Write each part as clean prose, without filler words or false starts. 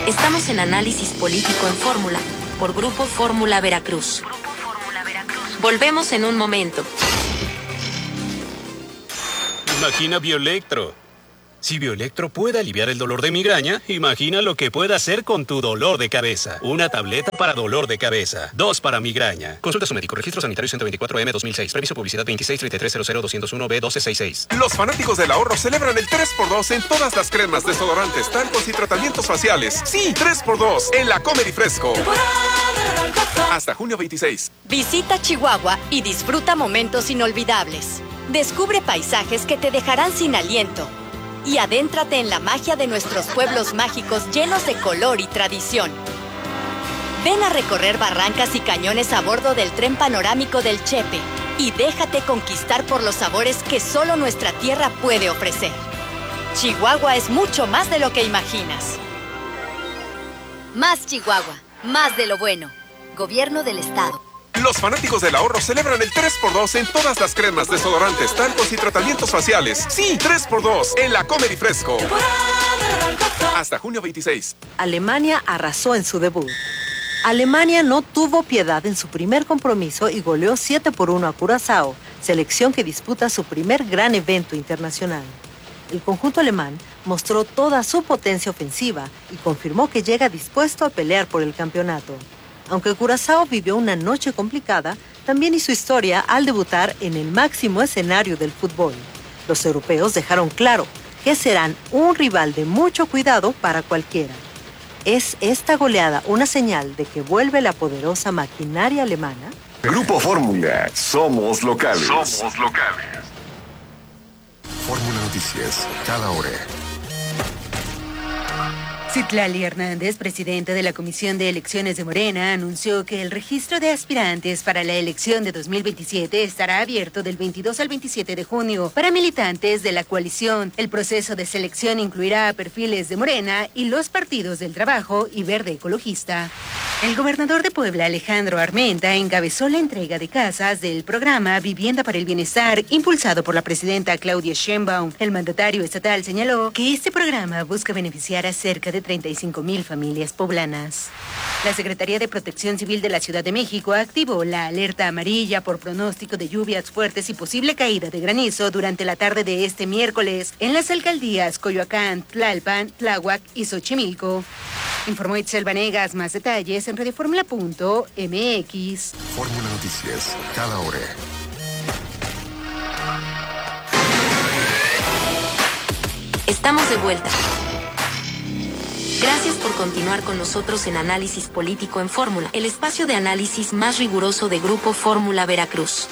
Estamos en Análisis Político en Fórmula, por Grupo Fórmula Veracruz. Volvemos en un momento. Imagina Bioelectro. Si Bioelectro puede aliviar el dolor de migraña, imagina lo que puede hacer con tu dolor de cabeza. Una tableta para dolor de cabeza, 2 para migraña. Consulta a su médico. Registro sanitario 124M-2006. Previso publicidad 263300-201B1266. Los fanáticos del ahorro celebran el 3x2 en todas las cremas, desodorantes, talcos y tratamientos faciales. Sí, 3x2 en la Comer y Fresco. Hasta junio 26. Visita Chihuahua y disfruta momentos inolvidables. Descubre paisajes que te dejarán sin aliento. Y adéntrate en la magia de nuestros pueblos mágicos llenos de color y tradición. Ven a recorrer barrancas y cañones a bordo del tren panorámico del Chepe y déjate conquistar por los sabores que solo nuestra tierra puede ofrecer. Chihuahua es mucho más de lo que imaginas. Más Chihuahua, más de lo bueno. Gobierno del Estado. Los fanáticos del ahorro celebran el 3x2 en todas las cremas, desodorantes, talcos y tratamientos faciales. Sí, 3x2 en la Comer y Fresco. Hasta junio 26. Alemania arrasó en su debut. Alemania no tuvo piedad en su primer compromiso y goleó 7-1 a Curazao, selección que disputa su primer gran evento internacional. El conjunto alemán mostró toda su potencia ofensiva y confirmó que llega dispuesto a pelear por el campeonato. Aunque Curazao vivió una noche complicada, también hizo historia al debutar en el máximo escenario del fútbol. Los europeos dejaron claro que serán un rival de mucho cuidado para cualquiera. ¿Es esta goleada una señal de que vuelve la poderosa maquinaria alemana? Grupo Fórmula, somos locales. Somos locales. Fórmula Noticias, cada hora. Citlali Hernández, presidenta de la Comisión de Elecciones de Morena, anunció que el registro de aspirantes para la elección de 2027 estará abierto del 22 al 27 de junio para militantes de la coalición. El proceso de selección incluirá perfiles de Morena y los partidos del Trabajo y Verde Ecologista. El gobernador de Puebla, Alejandro Armenta, encabezó la entrega de casas del programa Vivienda para el Bienestar, impulsado por la presidenta Claudia Sheinbaum. El mandatario estatal señaló que este programa busca beneficiar a cerca de 35,000 familias poblanas. La Secretaría de Protección Civil de la Ciudad de México activó la alerta amarilla por pronóstico de lluvias fuertes y posible caída de granizo durante la tarde de este miércoles en las alcaldías Coyoacán, Tlalpan, Tláhuac y Xochimilco. Informó Itzel Vanegas. Más detalles en radioformula.mx. Fórmula Noticias, cada hora. Estamos de vuelta. Gracias por continuar con nosotros en Análisis Político en Fórmula, el espacio de análisis más riguroso de Grupo Fórmula Veracruz.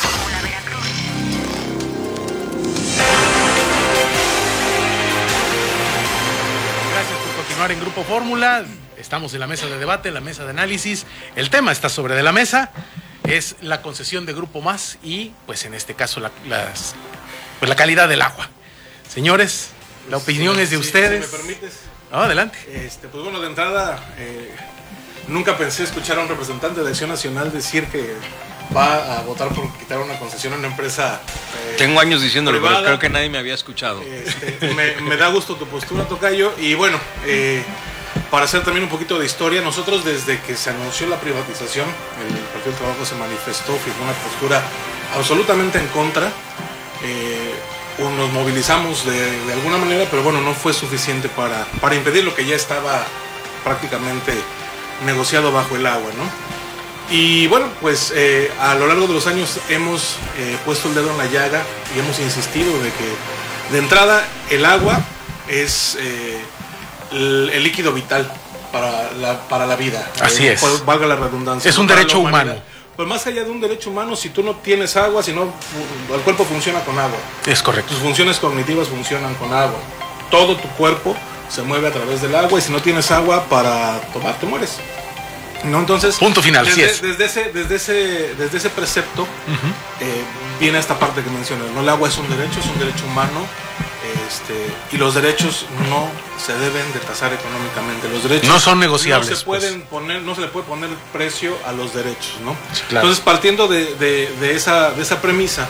Gracias por continuar en Grupo Fórmula. Estamos en la mesa de debate, en la mesa de análisis. El tema está sobre de la mesa. Es la concesión de Grupo Más y, pues en este caso, la calidad del agua. Señores, la opinión es de ustedes. Si me permites. Adelante. Pues bueno, de entrada, nunca pensé escuchar a un representante de Acción Nacional decir que va a votar por quitar una concesión a una empresa Tengo años diciéndolo, privada. pero creo que nadie me había escuchado. Me da gusto tu postura, tocayo. Y bueno, para hacer también un poquito de historia, nosotros desde que se anunció la privatización, el Partido del Trabajo se manifestó, fijó una postura absolutamente en contra. Nos movilizamos de alguna manera, pero bueno, no fue suficiente para impedir lo que ya estaba prácticamente negociado bajo el agua, ¿no? Y bueno, pues a lo largo de los años hemos puesto el dedo en la llaga y hemos insistido de que de entrada el agua es el líquido vital para la vida. Así es. Valga la redundancia. Es un derecho humano. Pues más allá de un derecho humano, si tú no tienes agua, si no, el cuerpo funciona con agua. Es correcto. Tus funciones cognitivas funcionan con agua. Todo tu cuerpo se mueve a través del agua y si no tienes agua para tomar, te mueres. ¿No? Entonces, punto final, desde ese precepto viene esta parte que mencionas, ¿no? El agua es un derecho humano, y los derechos no se deben de tasar económicamente. Los derechos no son negociables. No se pueden poner, no se le puede poner precio a los derechos, ¿no? Sí, claro. Entonces, partiendo de esa premisa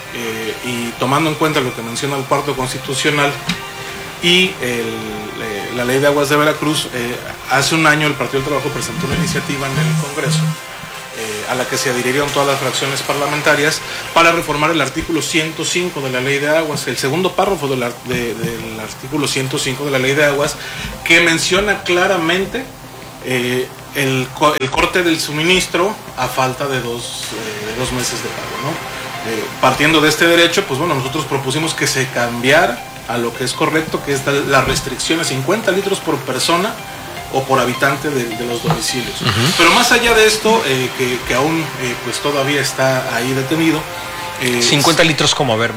y tomando en cuenta lo que menciona el pacto constitucional y la ley de aguas de Veracruz, hace un año el Partido del Trabajo presentó una iniciativa en el Congreso a la que se adhirieron todas las fracciones parlamentarias para reformar el artículo 105 de la ley de aguas, el segundo párrafo del artículo 105 de la ley de aguas, que menciona claramente el corte del suministro a falta de dos meses de pago, ¿no? Partiendo de este derecho, pues bueno, nosotros propusimos que se cambiara a lo que es correcto, que es la restricción a 50 litros por persona o por habitante de los domicilios. Pero más allá de esto, que aún pues todavía está ahí detenido. 50 litros como, a ver,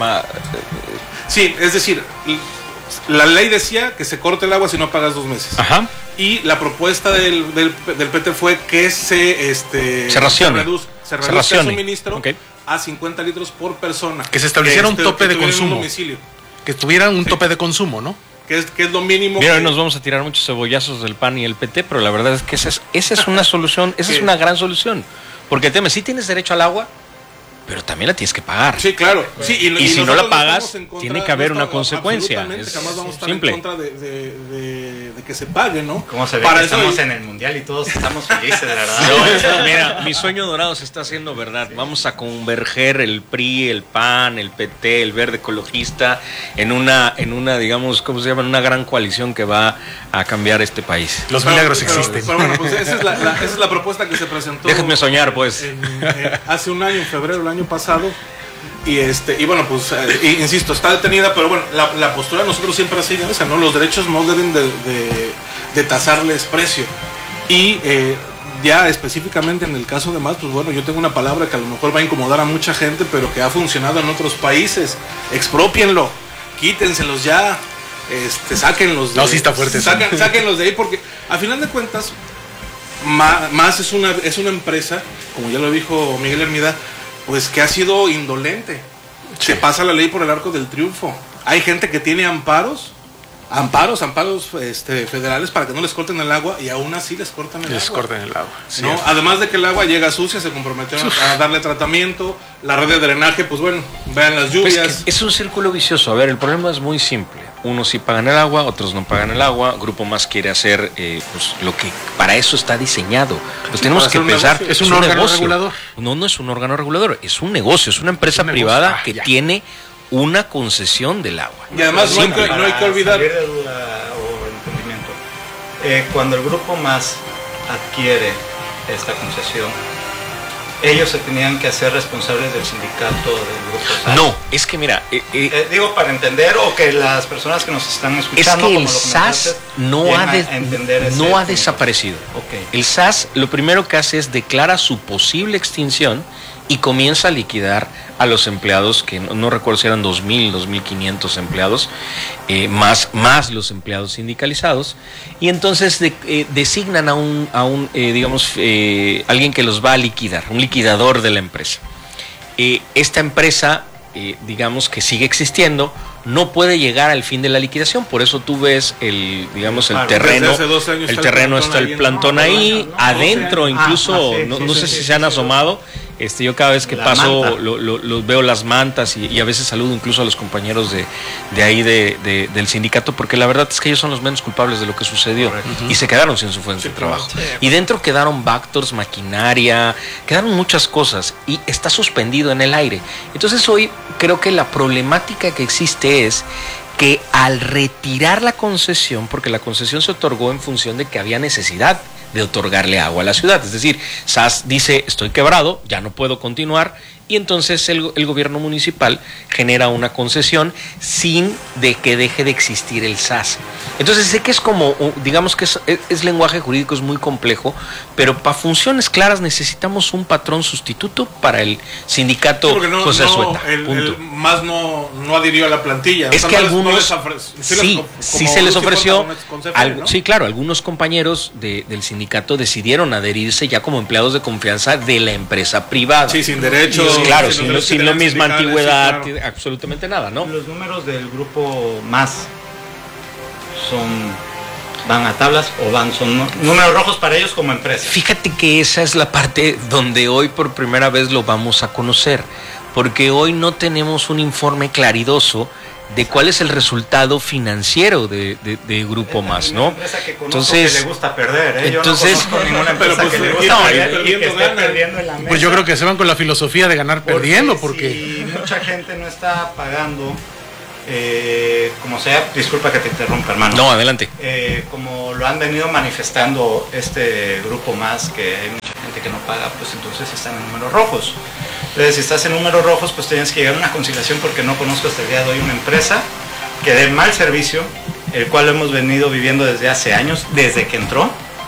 sí, es decir, la ley decía que se corte el agua si no pagas 2 meses. Ajá. Y la propuesta del PT fue que se racione. Se reduzca el suministro a 50 litros por persona. Que se estableciera un tope de consumo. Que tuvieran un tope de consumo, ¿no? Que es lo mínimo. Mira, hoy nos vamos a tirar muchos cebollazos del PAN y el PT, pero la verdad es que esa es una solución, esa es una gran solución. Porque el tema, sí tienes derecho al agua, pero también la tienes que pagar. Sí, claro. Sí, y si no la pagas, tiene que haber una consecuencia. Jamás vamos a estar simple. en contra de que se pague, ¿no? ¿Cómo se ve que estamos en el mundial y todos estamos felices, de verdad? No, mira, mi sueño dorado se está haciendo verdad. Vamos a converger el PRI, el PAN, el PT, el Verde Ecologista en una digamos, ¿cómo se llama? Una gran coalición que va a cambiar este país. Los milagros existen. Pero bueno, pues esa es la propuesta que se presentó. Déjenme soñar, pues. Hace un año, en febrero del año pasado. Y bueno, pues insisto, está detenida, pero bueno, la postura de nosotros siempre ha sido esa, ¿no? Los derechos no deben de tasarles precio. Y ya específicamente en el caso de más, pues bueno, yo tengo una palabra que a lo mejor va a incomodar a mucha gente, pero que ha funcionado en otros países. Expropienlo, quítenselos ya, sáquenlos. No, sí está fuerte. Sáquenlos de ahí, porque a final de cuentas, más es una empresa, como ya lo dijo Miguel Hermida, pues que ha sido indolente. Se pasa la ley por el arco del triunfo. Hay gente que tiene amparos federales para que no les corten el agua y aún así les cortan el agua. Sí, ¿no? Además de que el agua llega sucia, se comprometieron a darle tratamiento, la red de drenaje, pues bueno, vean las lluvias. Pues es un círculo vicioso. A ver, el problema es muy simple. Unos sí pagan el agua, otros no pagan el agua. Grupo Más quiere hacer pues lo que para eso está diseñado. Pues tenemos que pensar. ¿Es un órgano regulador? No es un órgano regulador, es un negocio, es una empresa privada que tiene una concesión del agua. Y además no hay que olvidar. Cuando el Grupo Más adquiere esta concesión, ellos se tenían que hacer responsables del sindicato del Grupo SAS. No, es que mira, digo para entender, o que las personas que nos están escuchando, es que el SAS no ha desaparecido. Okay. El SAS lo primero que hace es declara su posible extinción y comienza a liquidar a los empleados, que no recuerdo si eran 2.000, 2.500 empleados, más los empleados sindicalizados, y entonces designan a un digamos, alguien que los va a liquidar, un liquidador de la empresa. Esta empresa, digamos que sigue existiendo, no puede llegar al fin de la liquidación, por eso tú ves el terreno está el plantón ahí, adentro incluso, no sé si se han asomado. Yo cada vez que paso los veo las mantas y a veces saludo incluso a los compañeros de ahí del sindicato, porque la verdad es que ellos son los menos culpables de lo que sucedió. Y se quedaron sin su fuente de trabajo. Y dentro quedaron Bactors, maquinaria, quedaron muchas cosas y está suspendido en el aire. Entonces hoy creo que la problemática que existe es que al retirar la concesión, porque la concesión se otorgó en función de que había necesidad de otorgarle agua a la ciudad, es decir, SAS dice estoy quebrado, ya no puedo continuar, y entonces el gobierno municipal genera una concesión sin de que deje de existir el SAS. Entonces sé que es como, digamos que es lenguaje jurídico, es muy complejo, pero para funciones claras necesitamos un patrón sustituto para el sindicato José Azueta. El Más no adhirió a la plantilla. Es que algunos sí se les ofreció, sí, claro, algunos compañeros del sindicato decidieron adherirse ya como empleados de confianza de la empresa privada. Sí, sin derechos. Claro, sin la misma antigüedad, sí, claro. Absolutamente nada, ¿no? Los números del Grupo Más van a tablas o son números rojos para ellos como empresa. Fíjate que esa es la parte donde hoy por primera vez lo vamos a conocer, porque hoy no tenemos un informe claridoso de cuál es el resultado financiero de Grupo Más, ¿no? Entonces, que le gusta perder, entonces, yo no conozco ninguna empresa que le gusta perder y que esté perdiendo en la mesa. Pues yo creo que se van con la filosofía de ganar perdiendo, porque si mucha gente no está pagando, como sea, disculpa que te interrumpa, hermano. No, adelante. Como lo han venido manifestando este Grupo Más, que hay mucha gente que no paga, pues entonces están en números rojos. Entonces, si estás en números rojos, pues tienes que llegar a una conciliación, porque no conozco hasta el día de hoy una empresa que dé mal servicio, el cual lo hemos venido viviendo desde hace años, desde que entró.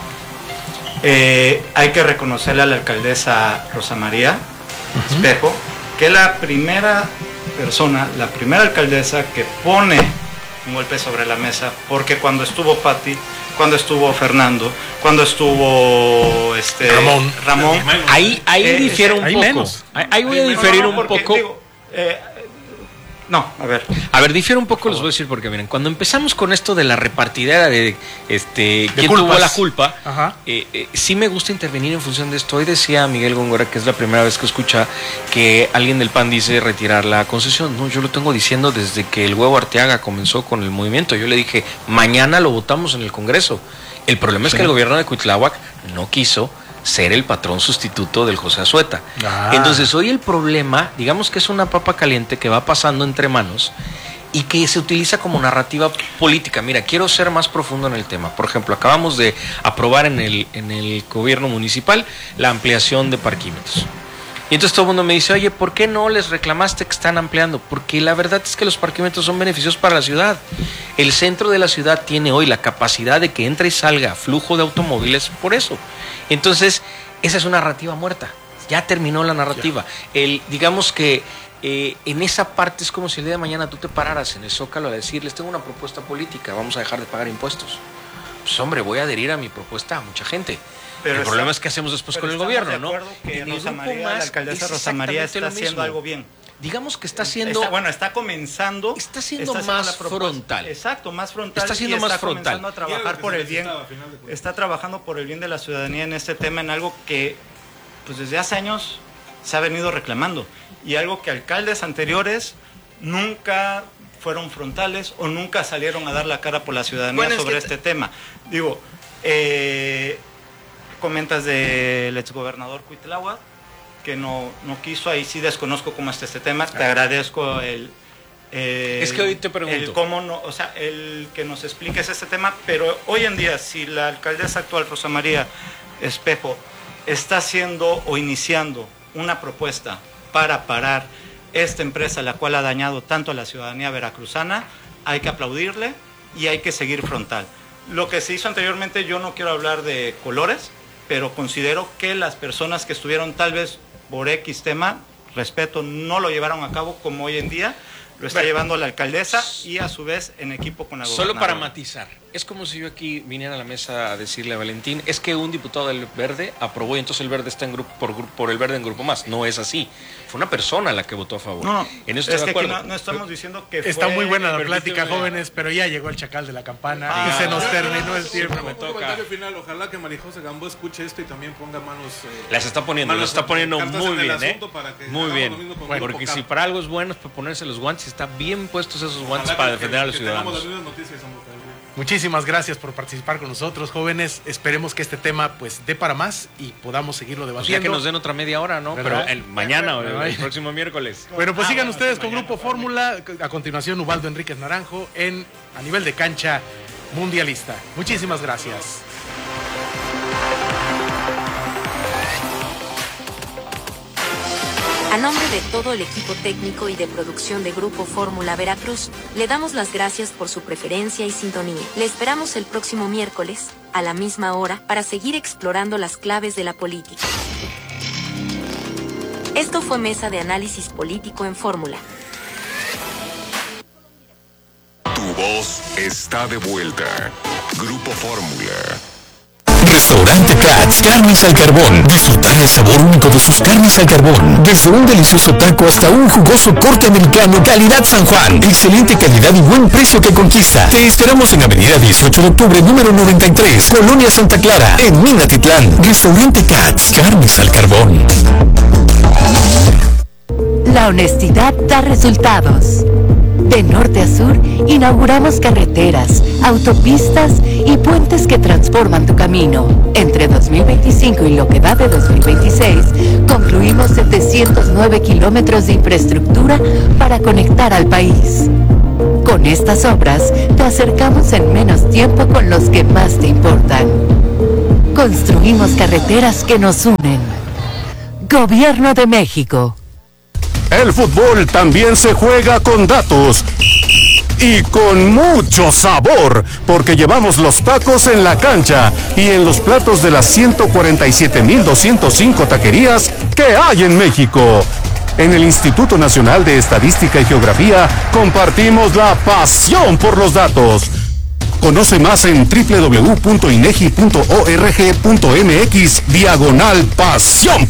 Hay que reconocerle a la alcaldesa Rosa María Espejo, que la primera persona, la primera alcaldesa que pone un golpe sobre la mesa, porque cuando estuvo Pati, cuando estuvo Fernando, cuando estuvo Ramón, ahí difiere un poco. Ahí voy a diferir un poco. No, a ver, difiere un poco, les voy a decir porque miren, cuando empezamos con esto de la repartidera de quién culpas. tuvo la culpa, sí me gusta intervenir en función de esto. Hoy decía Miguel Góngora que es la primera vez que escucha que alguien del PAN dice retirar la concesión. No, yo lo tengo diciendo desde que el Huevo Arteaga comenzó con el movimiento. Yo le dije, mañana lo votamos en el Congreso. El problema es que el gobierno de Cuitláhuac no quiso ser el patrón sustituto del José Azueta. Entonces hoy el problema, digamos que es una papa caliente que va pasando entre manos y que se utiliza como narrativa política. Mira, quiero ser más profundo en el tema. Por ejemplo, acabamos de aprobar en el gobierno municipal la ampliación de parquímetros. Y entonces todo el mundo me dice, oye, ¿por qué no les reclamaste que están ampliando? Porque la verdad es que los parquímetros son beneficiosos para la ciudad. El centro de la ciudad tiene hoy la capacidad de que entre y salga flujo de automóviles por eso. Entonces, esa es una narrativa muerta. Ya terminó la narrativa. Digamos que en esa parte es como si el día de mañana tú te pararas en el Zócalo a decir, les tengo una propuesta política, vamos a dejar de pagar impuestos. Pues hombre, voy a adherir a mi propuesta a mucha gente. Pero el problema es que hacemos después con el gobierno, ¿no? Que la alcaldesa Rosa María está haciendo algo bien. Digamos que está haciendo... está comenzando... Está siendo más frontal. Exacto, más frontal. Está siendo más frontal. Comenzando a trabajar por el bien. Está trabajando por el bien de la ciudadanía en este tema, en algo que pues desde hace años se ha venido reclamando. Y algo que alcaldes anteriores nunca fueron frontales o nunca salieron a dar la cara por la ciudadanía sobre este tema. Digo, comentas del exgobernador Cuitláhuac, que no quiso, ahí sí desconozco cómo está este tema. Te agradezco es que hoy te pregunto el cómo no, o sea, el que nos expliques este tema, pero hoy en día si la alcaldesa actual Rosa María Espejo está haciendo o iniciando una propuesta para parar esta empresa, la cual ha dañado tanto a la ciudadanía veracruzana, hay que aplaudirle y hay que seguir frontal. Lo que se hizo anteriormente, yo no quiero hablar de colores, pero considero que las personas que estuvieron tal vez por X tema, respeto, no lo llevaron a cabo como hoy en día lo está llevando la alcaldesa y a su vez en equipo con la gobernadora. Solo para matizar, es como si yo aquí viniera a la mesa a decirle a Valentín, es que un diputado del Verde aprobó y entonces el Verde está en por el Verde en Grupo Más. No es así. Fue una persona la que votó a favor. No, en eso es estoy de que acuerdo. No estamos diciendo que está muy buena la plática, jóvenes, pero ya llegó el chacal de la campana y se nos terminó el tiempo. Me toca. Un comentario final, ojalá que Marijose Gamboa escuche esto y también ponga manos... las está poniendo muy bien, muy bien. Bueno, porque si para algo es bueno es para ponerse los guantes, está bien puestos esos guantes para defender a los ciudadanos. Muchísimas gracias por participar con nosotros, jóvenes. Esperemos que este tema pues dé para más y podamos seguirlo debatiendo. Ya que nos den otra media hora, ¿no? ¿verdad? Pero mañana o el próximo miércoles. Bueno, pues sigan ustedes con Grupo Fórmula. A continuación, Ubaldo Enríquez Naranjo a nivel de cancha mundialista. Muchísimas gracias. A nombre de todo el equipo técnico y de producción de Grupo Fórmula Veracruz, le damos las gracias por su preferencia y sintonía. Le esperamos el próximo miércoles, a la misma hora, para seguir explorando las claves de la política. Esto fue Mesa de Análisis Político en Fórmula. Tu voz está de vuelta. Grupo Fórmula. Restaurante Katz, carnes al carbón. Disfrutar el sabor único de sus carnes al carbón. Desde un delicioso taco hasta un jugoso corte americano, calidad San Juan. Excelente calidad y buen precio que conquista. Te esperamos en Avenida 18 de Octubre, número 93, Colonia Santa Clara, en Minatitlán. Restaurante Katz, carnes al carbón. La honestidad da resultados. De norte a sur, inauguramos carreteras, autopistas y puentes que transforman tu camino. Entre 2025 y lo que va de 2026, concluimos 709 kilómetros de infraestructura para conectar al país. Con estas obras, te acercamos en menos tiempo con los que más te importan. Construimos carreteras que nos unen. Gobierno de México. El fútbol también se juega con datos y con mucho sabor, porque llevamos los tacos en la cancha y en los platos de las 147,205 taquerías que hay en México. En el Instituto Nacional de Estadística y Geografía compartimos la pasión por los datos. Conoce más en www.inegi.org.mx/pasión